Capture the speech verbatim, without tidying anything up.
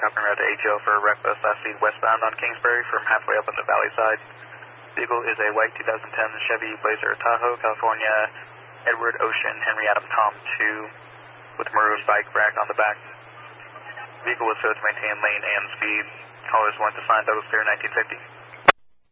copying route to A T L for reckless last speed westbound on Kingsbury from halfway up on the valley side. Vehicle is a white two thousand ten Chevy Blazer Tahoe, California, Edward Ocean Henry Adam Tom two with Maru's bike rack on the back. Vehicle was failed to maintain lane and speed. Callers want to find Douglas Clear nineteen fifty.